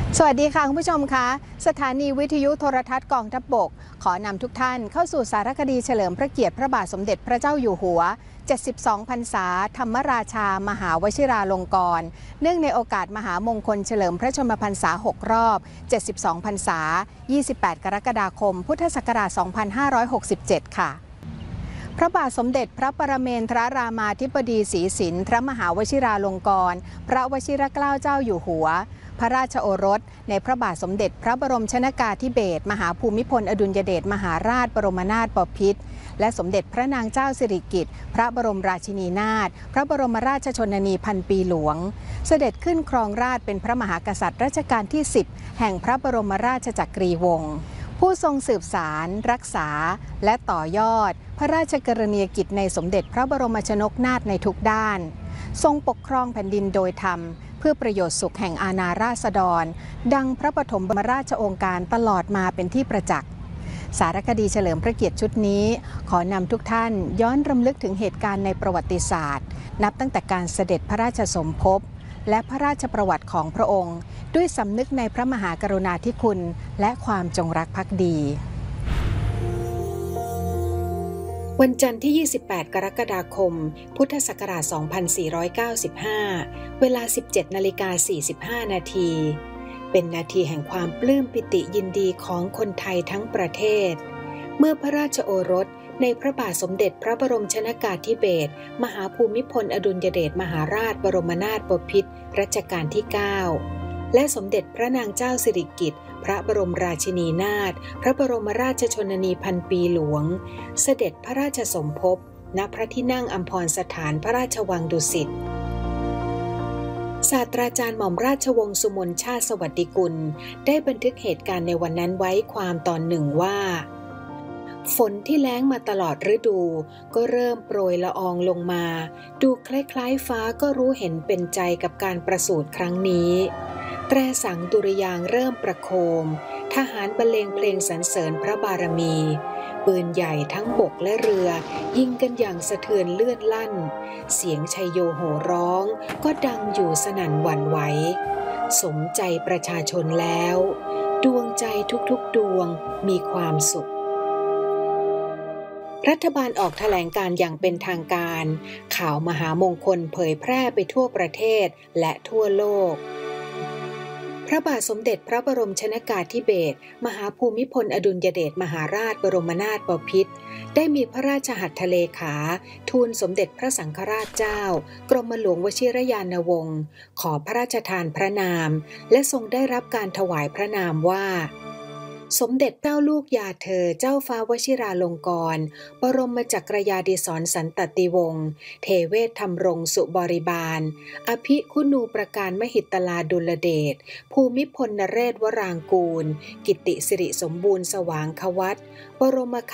สวัสดีค่ะคุณผู้ชมคะสถานีวิทยุโทรทัศน์กองทัพบกขอนำทุกท่านเข้าสู่สารคดีเฉลิมพระเกียรติพระบาทสมเด็จพระเจ้าอยู่หัว72 พรรษาธรรมราชามหาวชิราลงกรณ์เนื่องในโอกาสมหามงคลเฉลิมพระชนมพรรษา6 รอบ72 พรรษา28 กรกฎาคมพุทธศักราช2567ค่ะพระบาทสมเด็จพระปรเมนทรรามาธิบดีศรีสินทรมหาวชิราลงกรณ์พระวชิรเกล้าเจ้าอยู่หัวพระราชโอรสในพระบาทสมเด็จพระบรมชนกาธิเบศรมหาภูมิพลอดุลยเดชมหาราชบรมนาถบพิตรและสมเด็จพระนางเจ้าสิริกิติ์พระบรมราชินีนาถพระบรมราชชนนีพันปีหลวงเสด็จขึ้นครองราชย์เป็นพระมหากษัตริย์รัชกาลที่ 10 แห่งพระบรมราชจักรีวงศ์ผู้ทรงสืบสารรักษาและต่อยอดพระราชกรณียกิจในสมเด็จพระบรมชนกนาถในทุกด้านทรงปกครองแผ่นดินโดยธรรมเพื่อประโยชน์สุขแห่งอาณาราษฎรดังพระปฐมบรมราชโองการตลอดมาเป็นที่ประจักษ์สารคดีเฉลิมพระเกียรติชุดนี้ขอนำทุกท่านย้อนรำลึกถึงเหตุการณ์ในประวัติศาสตร์นับตั้งแต่การเสด็จพระราชสมภพและพระราชประวัติของพระองค์ด้วยสำนึกในพระมหากรุณาธิคุณและความจงรักภักดีวันจันทร์ที่ 28 กรกฎาคม พุทธศักราช 2495 เวลา 17:45 นาทีเป็นนาทีแห่งความปลื้มปิติยินดีของคนไทยทั้งประเทศเมื่อพระราชโอรสในพระบาทสมเด็จพระบรมชนกาธิเบศรมหาภูมิพลอดุลยเดชมหาราชบรมนาถบพิตรรัชกาลที่ 9 และสมเด็จพระนางเจ้าสิริกิติ์พระบรมราชินีนาถพระบรมราชชนนีพันปีหลวงเสด็จพระราชสมภพณพระที่นั่งอัมพรสถานพระราชวังดุสิตศาสตราจารย์หม่อมราชวงศ์สุมนชาติสวัสดิกุลได้บันทึกเหตุการณ์ในวันนั้นไว้ความตอนหนึ่งว่าฝนที่แล้งมาตลอดฤดูก็เริ่มโปรยละอองลงมาดูคล้ายๆฟ้าก็รู้เห็นเป็นใจกับการประสูติครั้งนี้แตรสังดุริยางค์เริ่มประโคมทหารบรรเลงเพลงสรรเสริญพระบารมีปืนใหญ่ทั้งบกและเรือยิงกันอย่างสะเทือนเลื่อนลั่นเสียงชัยโยโห่ร้องก็ดังอยู่สนั่นหวั่นไหวสมใจประชาชนแล้วดวงใจทุกๆดวงมีความสุขรัฐบาลออกแถลงการอย่างเป็นทางการข่าวมหามงคลเผยแพร่ไปทั่วประเทศและทั่วโลกพระบาทสมเด็จพระบรมชนกาธิเบศรมหาภูมิพลอดุลยเดชมหาราชบรมนาถบพิตรได้มีพระราชหัตถเลขาทูลสมเด็จพระสังฆราชเจ้ากรมหลวงวชิรยานวงศ์ขอพระราชทานพระนามและทรงได้รับการถวายพระนามว่าสมเด็จเจ้าลูกยาเธอเจ้าฟ้าวชิราลงกรณ์บรมจักรยาดิศรสันตติวงศ์เทเวศธรรมรงสุบริบาลอภิคุณูประการมหิตลาดุลเดชภูมิพลนเรศวรางกูลกิติสิริสมบูรณ์สว่างควัตบรม